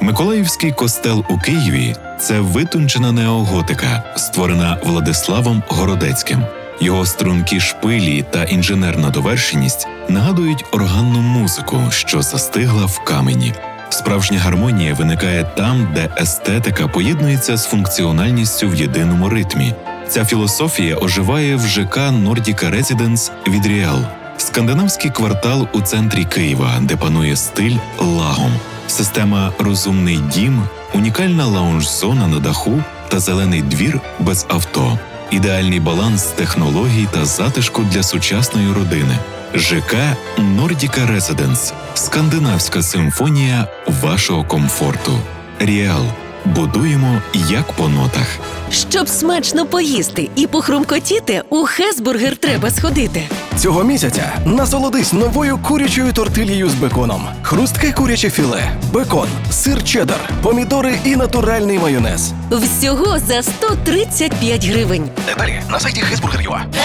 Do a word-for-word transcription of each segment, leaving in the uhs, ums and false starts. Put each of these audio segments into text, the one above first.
Миколаївський костел у Києві – це витончена неоготика, створена Владиславом Городецьким. Його стрункі шпилі та інженерна довершеність нагадують органну музику, що застигла в камені. Справжня гармонія виникає там, де естетика поєднується з функціональністю в єдиному ритмі. Ця філософія оживає в ЖК Nordica Residence від Ріел. Скандинавський квартал у центрі Києва, де панує стиль лагом. Система «Розумний дім», унікальна лаунж-зона на даху та зелений двір без авто. Ідеальний баланс технологій та затишку для сучасної родини. ЖК Nordica Residence. Скандинавська симфонія вашого комфорту. Ріел. Будуємо як по нотах. Щоб смачно поїсти і похрумкотіти, у Хесбургер треба сходити. Цього місяця насолодись новою курячою тортильєю з беконом. Хрустке куряче філе, бекон, сир чеддер, помідори і натуральний майонез. Всього за сто тридцять п'ять гривень. Деталі на сайті хесбургер точка ю а.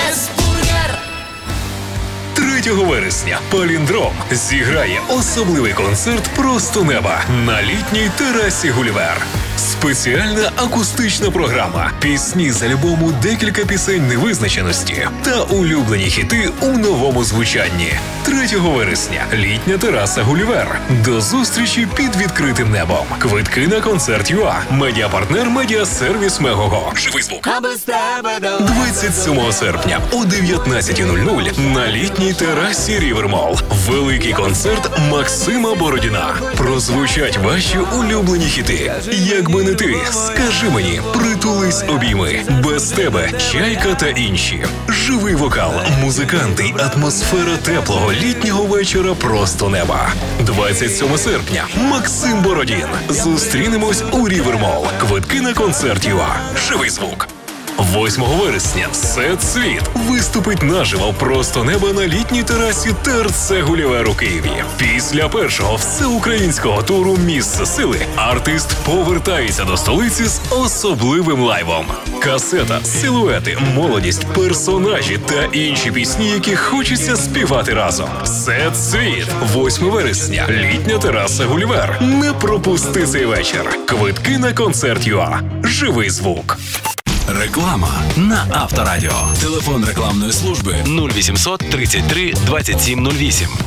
третього вересня Паліндром зіграє особливий концерт «Просто неба» на літній терасі Гулівер. Спеціальна акустична програма, пісні з альбому «Декілька пісень невизначеності» та улюблені хіти у новому звучанні. третього вересня літня тераса Гулівер. До зустрічі під відкритим небом. Квитки на концерт ЮА. Медіапартнер медіасервіс Мегого. Живий звук. двадцять сьомого серпня о дев'ятнадцятій нуль нуль на літній терасі Рівермол. Великий концерт Максима Бородіна. Прозвучать ваші улюблені хіти. Якби не ти, скажи мені, притулись обійми. Без тебе, чайка та інші. Живий вокал, музиканти, атмосфера теплого літнього вечора просто неба. двадцять сьомого серпня Максим Бородін. Зустрінемось у Рівермол. Квитки на концерт ЮА. Живий звук. восьмого вересня Сет Світ виступить наживо «Просто неба» на літній терасі ТРЦ Гулівер у Києві. Після першого всеукраїнського туру «Місце сили» артист повертається до столиці з особливим лайвом. Касета, силуети, молодість, персонажі та інші пісні, які хочеться співати разом. Сет Світ. восьмого вересня. Літня тераса Гулівер. Не пропусти цей вечір. Квитки на концерт ЮА. Живий звук. Реклама на Авторадіо. Телефон рекламної служби нуль вісімсот тридцять три двадцять сім нуль вісім.